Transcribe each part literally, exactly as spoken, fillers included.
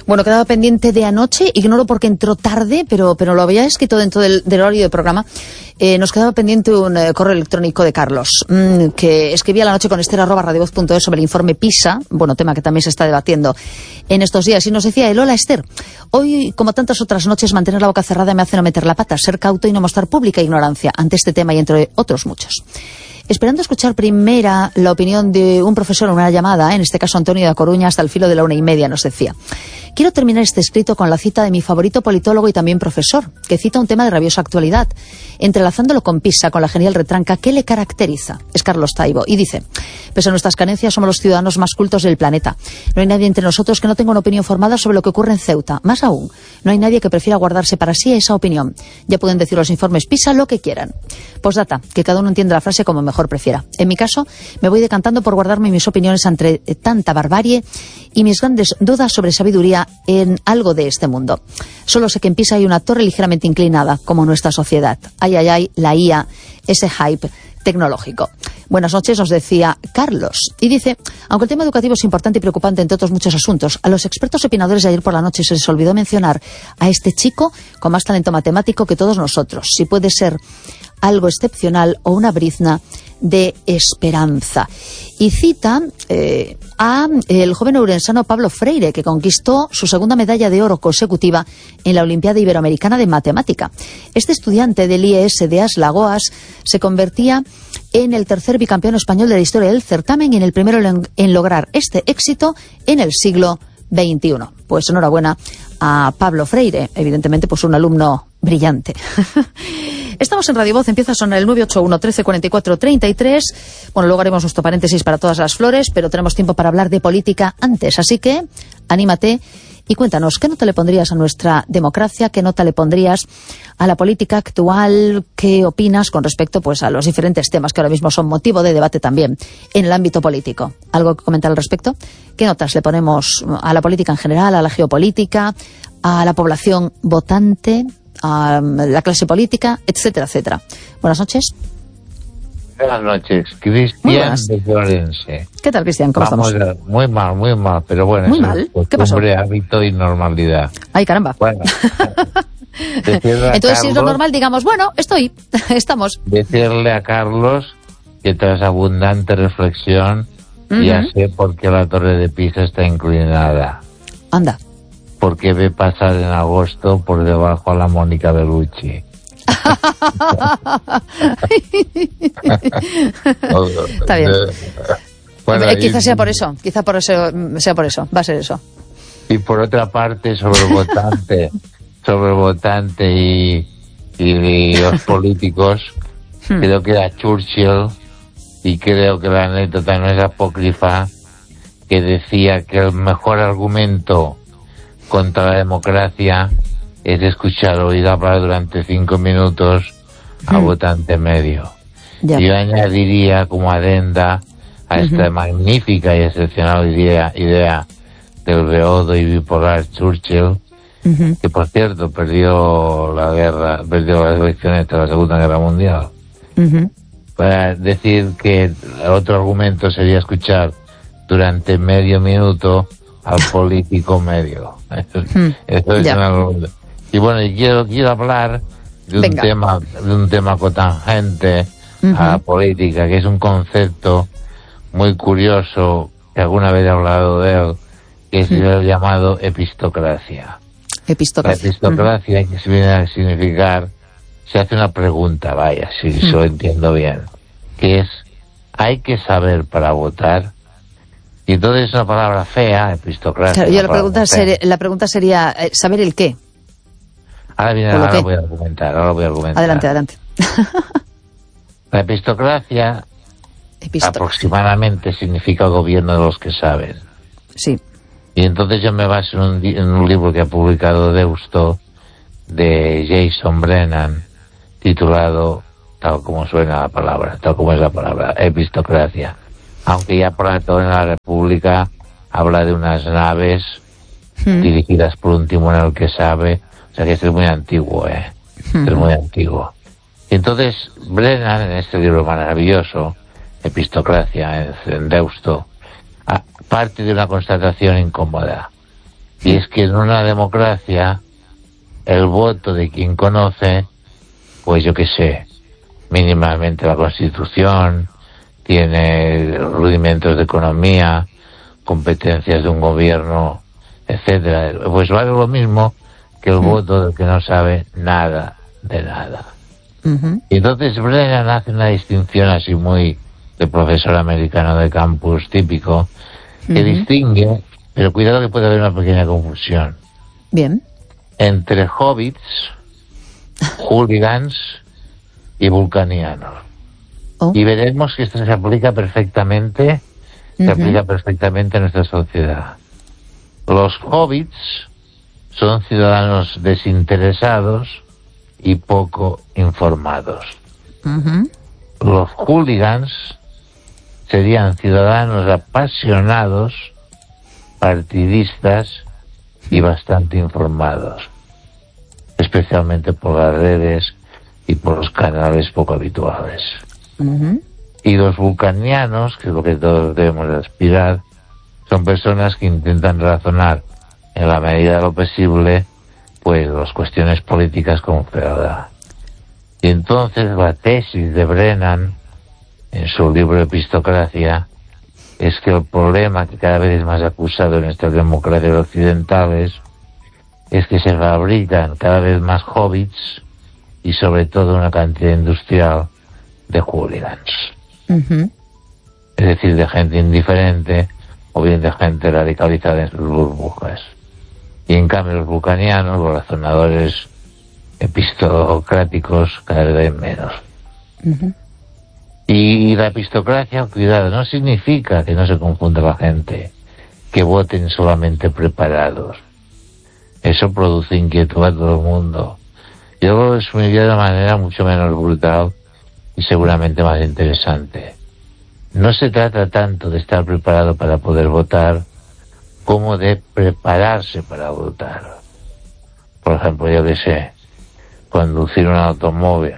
Bueno, quedaba pendiente de anoche, ignoro por qué entró tarde, pero, pero lo había escrito dentro del, del horario del programa. Eh, nos quedaba pendiente un eh, correo electrónico de Carlos, mmm, que escribía la noche con Esther arroba radiovoz punto es sobre el informe PISA, bueno, tema que también se está debatiendo en estos días, y nos decía él: hola Esther, hoy, como tantas otras noches, mantener la boca cerrada me hace no meter la pata, ser cauto y no mostrar pública ignorancia ante este tema y entre otros muchos. Esperando escuchar primera la opinión de un profesor en una llamada, en este caso Antonio de Coruña, hasta el filo de la una y media, nos decía: quiero terminar este escrito con la cita de mi favorito politólogo y también profesor, que cita un tema de rabiosa actualidad, entrelazándolo con PISA, con la genial retranca que le caracteriza. Es Carlos Taibo, y dice: pese a nuestras carencias, somos los ciudadanos más cultos del planeta. No hay nadie entre nosotros que no tenga una opinión formada sobre lo que ocurre en Ceuta. Más aún, no hay nadie que prefiera guardarse para sí esa opinión. Ya pueden decir los informes PISA lo que quieran. Postdata, que cada uno entienda la frase como mejor prefiera. En mi caso, me voy decantando por guardarme mis opiniones ante tanta barbarie y mis grandes dudas sobre sabiduría en algo de este mundo. Solo sé que en PISA hay una torre ligeramente inclinada, como nuestra sociedad. Ay, ay, ay, la I A, ese hype tecnológico. Buenas noches, nos decía Carlos. Y dice: aunque el tema educativo es importante y preocupante entre otros muchos asuntos, a los expertos opinadores de ayer por la noche se les olvidó mencionar a este chico con más talento matemático que todos nosotros. Si puede ser algo excepcional o una brizna de esperanza. Y cita eh, a el joven ourensano Pablo Freire, que conquistó su segunda medalla de oro consecutiva en la Olimpiada Iberoamericana de Matemática. Este estudiante del I E S de As-Lagoas se convertía en el tercer bicampeón español de la historia del certamen y en el primero en, en lograr este éxito en el siglo veintiuno. Pues enhorabuena a Pablo Freire, evidentemente pues un alumno brillante. Estamos en Radio Voz, empieza a sonar el nueve ocho uno, trece, cuarenta y cuatro, treinta y tres. Bueno, luego haremos nuestro paréntesis para todas las flores, pero tenemos tiempo para hablar de política antes, así que anímate y cuéntanos, ¿qué nota le pondrías a nuestra democracia? ¿Qué nota le pondrías a la política actual? ¿Qué opinas con respecto pues a los diferentes temas que ahora mismo son motivo de debate también en el ámbito político? ¿Algo que comentar al respecto? ¿Qué notas le ponemos a la política en general, a la geopolítica, a la población votante, a la clase política, etcétera, etcétera? Buenas noches. Buenas noches, Cristian de Florense. ¿Qué tal, Cristian? ¿Cómo Vamos estamos? A, muy mal, muy mal, pero bueno, muy es mal. ¿Qué pasó? Hábito y normalidad. Ay, caramba. Bueno, entonces, Carlos, si es lo normal, digamos, bueno, estoy, estamos. Decirle a Carlos que tras abundante reflexión, uh-huh. ya sé por qué la torre de Pisa está inclinada. Anda. Porque ve pasar en agosto por debajo a la Mónica Bellucci. Está bien. Bueno, eh, quizás y, sea por eso, quizá por eso sea por eso, va a ser eso. Y por otra parte, sobre el votante, sobre el votante y, y, y los políticos, hmm. creo que era Churchill, y creo que la anécdota no es apócrifa, que decía que el mejor argumento contra la democracia es escuchar o oír hablar durante cinco minutos a hmm. votante medio. Ya. Yo añadiría como adenda a esta uh-huh. magnífica y excepcional idea, idea del beodo y bipolar Churchill, uh-huh. que por cierto perdió la guerra, perdió las elecciones tras la Segunda Guerra Mundial. Uh-huh. Para decir que el otro argumento sería escuchar durante medio minuto al político medio. Uh-huh. Eso es yeah. una... Y bueno, y quiero, quiero hablar de un Venga. tema, de un tema cotangente uh-huh. a la política, que es un concepto muy curioso, que alguna vez he hablado de él, que es uh-huh. el llamado epistocracia. Epistocracia. La epistocracia, uh-huh. que se viene a significar, se hace una pregunta, vaya, si uh-huh. lo entiendo bien, que es, ¿hay que saber para votar? Y entonces es una palabra fea, epistocracia. Claro, yo la pregunta, sería, la pregunta sería, ¿saber el qué? Ahora, viene, ahora voy a argumentar, ahora voy a argumentar. Adelante, adelante. La epistocracia aproximadamente significa gobierno de los que saben. Sí. Y entonces yo me baso en un, en un libro que ha publicado Deusto, de Jason Brennan, titulado, tal como suena la palabra, tal como es la palabra, epistocracia. Aunque ya Platón en la República habla de unas naves hmm. dirigidas por un timonel que sabe, o sea que esto es muy antiguo, ¿eh? Hmm. Es muy antiguo. Y entonces Brennan, en este libro maravilloso, Epistocracia, en Deusto, parte de una constatación incómoda, Y es que en una democracia el voto de quien conoce, pues yo qué sé, mínimamente la Constitución, tiene rudimentos de economía, competencias de un gobierno, etcétera, pues vale lo mismo que el voto del que no sabe nada de nada. Uh-huh. Y entonces Brennan hace una distinción así muy de profesor americano de campus típico, que uh-huh. distingue, pero cuidado que puede haber una pequeña confusión. Bien. Entre hobbits, hooligans y vulcanianos. Oh. Y veremos que esto se aplica perfectamente, uh-huh. se aplica perfectamente a nuestra sociedad. Los hobbits son ciudadanos desinteresados y poco informados. Uh-huh. Los hooligans serían ciudadanos apasionados, partidistas y bastante informados, especialmente por las redes y por los canales poco habituales. Uh-huh. Y los vulcanianos, que es lo que todos debemos aspirar, son personas que intentan razonar en la medida de lo posible pues las cuestiones políticas con fealdad. Y entonces la tesis de Brennan en su libro Epistocracia es que el problema que cada vez es más acusado en estas democracias occidentales es que se fabrican cada vez más hobbits y sobre todo una cantidad industrial de hooligans. Uh-huh. Es decir, de gente indiferente o bien de gente radicalizada en sus burbujas. Y en cambio los vulcanianos, los razonadores epistocráticos, cada vez hay menos. Uh-huh. Y la epistocracia, cuidado, no significa que no se confunda la gente, que voten solamente preparados. Eso produce inquietud a todo el mundo. Yo lo resumiría de una manera mucho menos brutal y seguramente más interesante. No se trata tanto de estar preparado para poder votar como de prepararse para votar. Por ejemplo, yo que sé, conducir un automóvil,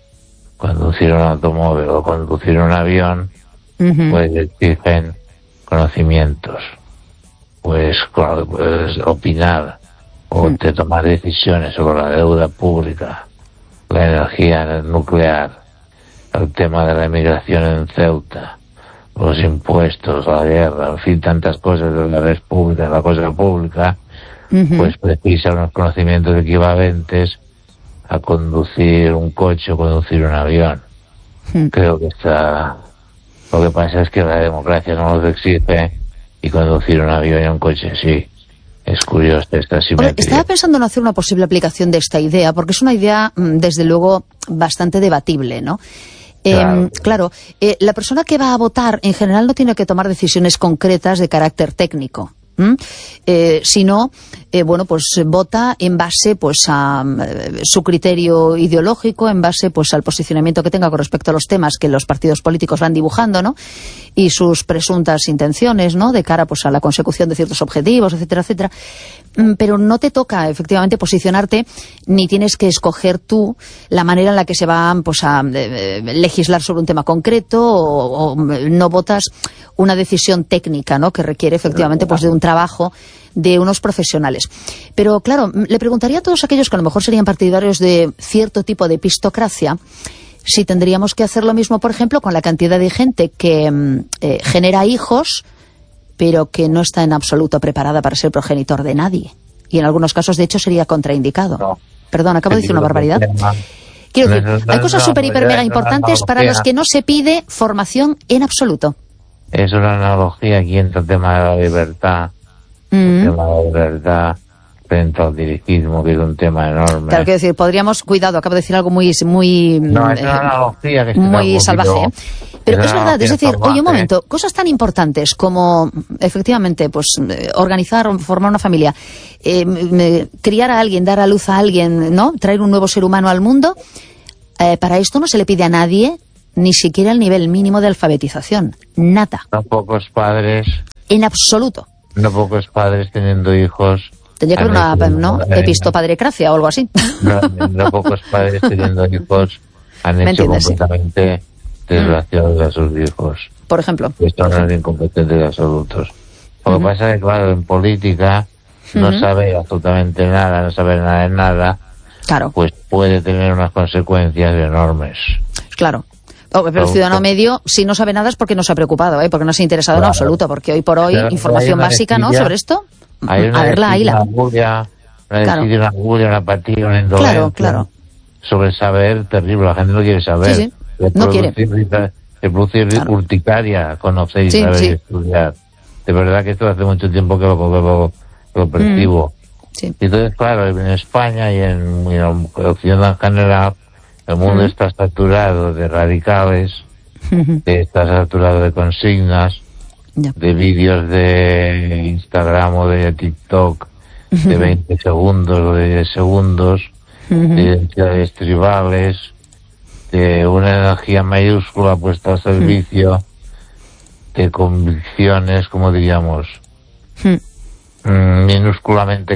conducir un automóvil o conducir un avión, uh-huh. pues exigen conocimientos. Pues, claro, puedes opinar o uh-huh. te tomar decisiones sobre la deuda pública, la energía nuclear, el tema de la emigración en Ceuta, los impuestos, la guerra, en fin, tantas cosas de la red pública, la cosa pública, uh-huh. pues precisa unos conocimientos equivalentes a conducir un coche o conducir un avión. Uh-huh. Creo que está... Lo que pasa es que la democracia no los exige y conducir un avión y un coche sí. Es curioso esta simetría. Oye, estaba pensando en hacer una posible aplicación de esta idea, porque es una idea, desde luego, bastante debatible, ¿no? Claro, eh, claro eh, la persona que va a votar en general no tiene que tomar decisiones concretas de carácter técnico, ¿Mm? Eh, sino, eh, bueno, pues vota en base pues a eh, su criterio ideológico, en base pues al posicionamiento que tenga con respecto a los temas que los partidos políticos van dibujando, ¿no? Y sus presuntas intenciones, ¿no? De cara pues a la consecución de ciertos objetivos, etcétera, etcétera. Pero no te toca efectivamente posicionarte, ni tienes que escoger tú la manera en la que se va pues a eh, legislar sobre un tema concreto, o, o no votas una decisión técnica, ¿no? Que requiere efectivamente pues de un trabajo de unos profesionales. Pero claro, le preguntaría a todos aquellos que a lo mejor serían partidarios de cierto tipo de epistocracia si tendríamos que hacer lo mismo, por ejemplo, con la cantidad de gente que eh, genera hijos pero que no está en absoluto preparada para ser progenitor de nadie. Y en algunos casos, de hecho, sería contraindicado. No. Perdón, acabo de decir una barbaridad. Quiero decir, no, no, hay cosas súper, hiper, mega importantes para los que no se pide formación en absoluto. Es una analogía aquí entre el tema de la libertad, mm. el tema de la libertad frente al dirigismo, que es un tema enorme. Claro, quiero decir, podríamos... Cuidado, acabo de decir algo muy... muy no, es una analogía que muy salvaje, ¿eh? Pero es verdad, es decir, salvaje. Oye, un momento, cosas tan importantes como, efectivamente, pues organizar o formar una familia, eh, criar a alguien, dar a luz a alguien, ¿no? Traer un nuevo ser humano al mundo, eh, para esto no se le pide a nadie ni siquiera el nivel mínimo de alfabetización. Nada. No pocos padres... En absoluto. No pocos padres teniendo hijos... Tendría que haber una, ¿no? epistopadrecracia o algo así. No, no pocos padres teniendo hijos han hecho completamente desgraciados a sus hijos. Por ejemplo. Estos no son incompetentes absolutos. Lo que uh-huh. pasa es que, claro, en política no Ujú. sabe absolutamente nada, no sabe nada de nada, Claro, pues puede tener unas consecuencias enormes. claro. Oh, pero el ciudadano medio, si no sabe nada es porque no se ha preocupado, ¿eh? Porque no se ha interesado en Claro. absoluto, porque hoy por hoy, Pero hay información una básica, ¿no?, desidia- sobre esto. Hay una A ver la desidia, Aila. una angustia, una Claro. desidia, una angustia, una apatía, una indolencia Claro, claro. sobre saber terrible. La gente no quiere saber. Sí, sí. De No quiere. producir- De producir Claro. urticaria, conocer y Sí, saber sí. y estudiar. De verdad que esto hace mucho tiempo que lo, que lo, que lo percibo. Sí. Y entonces, claro, en España y en, y en Occidente en general, el mundo Mm. está saturado de radicales, está saturado de consignas, Ya. de vídeos de Instagram o de TikTok de veinte segundos o de diez segundos, de identidades tribales, de una energía mayúscula puesta al servicio de convicciones, como diríamos, Mm. mm, minúsculamente